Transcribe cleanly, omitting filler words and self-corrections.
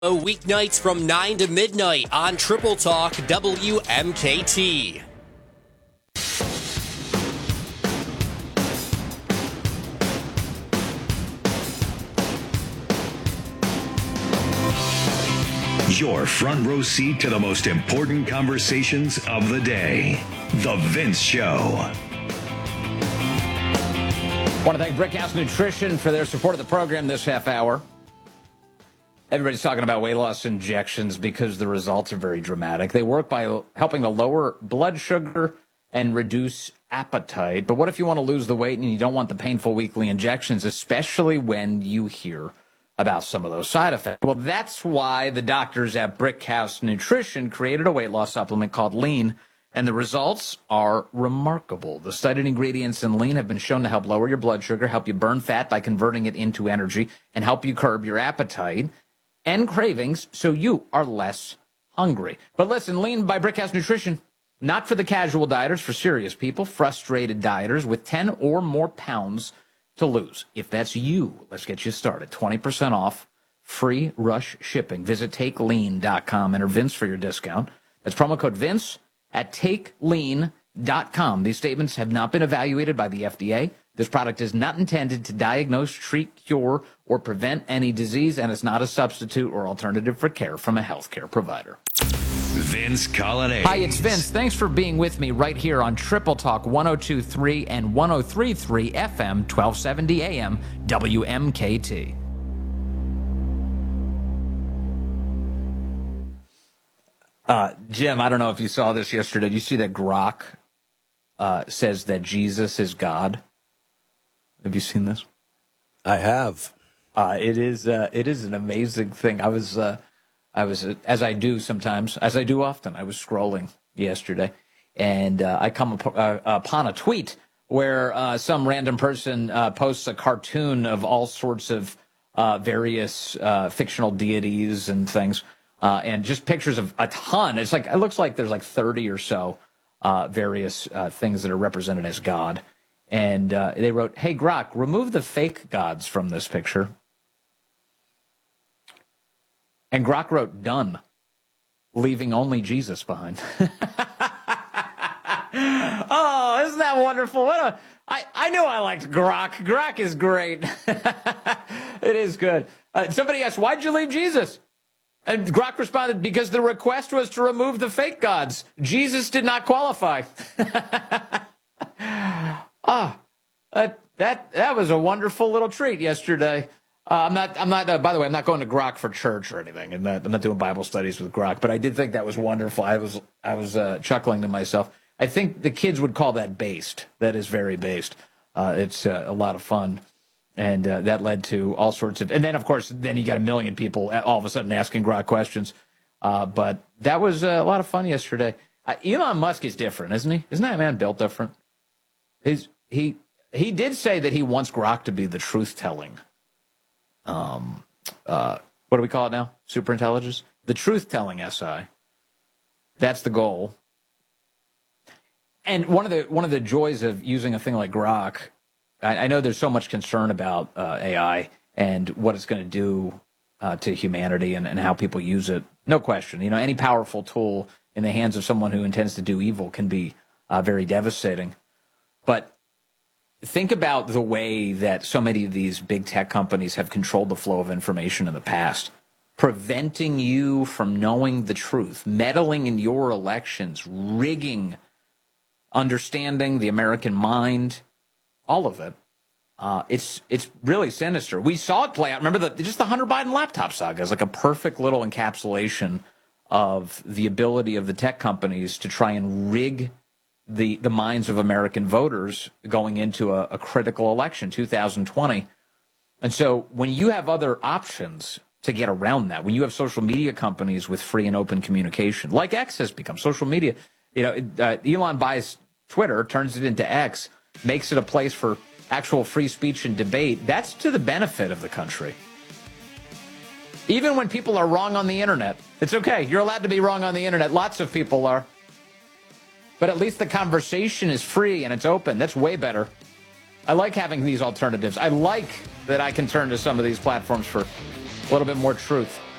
Weeknights from 9 to midnight on Triple Talk WMKT. Your front row seat to the most important conversations of the day. The Vince Show. I want to thank Brickhouse Nutrition for their support of the program this half hour. Everybody's talking about weight loss injections because the results are very dramatic. They work by helping to lower blood sugar and reduce appetite. But what if you want to lose the weight and you don't want the painful weekly injections, especially when you hear about some of those side effects? Well, that's why the doctors at Brickhouse Nutrition created a weight loss supplement called Lean, and the results are remarkable. The studied ingredients in Lean have been shown to help lower your blood sugar, help you burn fat by converting it into energy, and help you curb your appetite and cravings so you are less hungry. But listen, Lean by Brickhouse Nutrition, not for the casual dieters, for serious people, frustrated dieters with 10 or more pounds to lose. If that's you, let's get you started. 20% off, free rush shipping. Visit TakeLean.com. Enter Vince for your discount. That's promo code Vince at TakeLean.com. These statements have not been evaluated by the FDA. This product is not intended to diagnose, treat, cure, or prevent any disease, and is not a substitute or alternative for care from a healthcare provider. Vince Colonnese. Hi, it's Vince. Thanks for being with me right here on Triple Talk 102.3 and 103.3 FM, 1270 AM, WMKT. Jim, I don't know if you saw this yesterday. Did you see that Grok says that Jesus is God? Have you seen this? I have. It is an amazing thing. I was as I do sometimes, as I do often. I was scrolling yesterday, and I come upon a tweet where some random person posts a cartoon of all sorts of various fictional deities and things, and just pictures of a ton. It looks like there's like 30 or so various things that are represented as God. And they wrote, "Hey, Grok, remove the fake gods from this picture." And Grok wrote, "Done," leaving only Jesus behind. Oh, isn't that wonderful? I knew I liked Grok. Grok is great. It is good. Somebody asked, "Why'd you leave Jesus?" And Grok responded, "Because the request was to remove the fake gods. Jesus did not qualify." That was a wonderful little treat yesterday. I'm not. By the way, I'm not going to Grok for church or anything. I'm not doing Bible studies with Grok. But I did think that was wonderful. I was chuckling to myself. I think the kids would call that based. That is very based. It's a lot of fun, and that led to all sorts of. And then, of course, you got a million people all of a sudden asking Grok questions. But that was a lot of fun yesterday. Elon Musk is different, isn't he? Isn't that man built different? He did say that he wants Grok to be the truth-telling. What do we call it now? Superintelligence? The truth-telling SI. That's the goal. And one of the joys of using a thing like Grok, I know there's so much concern about AI and what it's going to do to humanity and how people use it. No question. Any powerful tool in the hands of someone who intends to do evil can be very devastating. But think about the way that so many of these big tech companies have controlled the flow of information in the past, preventing you from knowing the truth, meddling in your elections, rigging, understanding the American mind, all of it. It's really sinister. We saw it play out. Remember just the Hunter Biden laptop saga is like a perfect little encapsulation of the ability of the tech companies to try and rig the minds of American voters going into a critical election, 2020. And so when you have other options to get around that, when you have social media companies with free and open communication, like X has become social media, Elon buys Twitter, turns it into X, makes it a place for actual free speech and debate. That's to the benefit of the country. Even when people are wrong on the internet, it's okay. You're allowed to be wrong on the internet. Lots of people are. But at least the conversation is free and it's open. That's way better. I like having these alternatives. I like that I can turn to some of these platforms for a little bit more truth.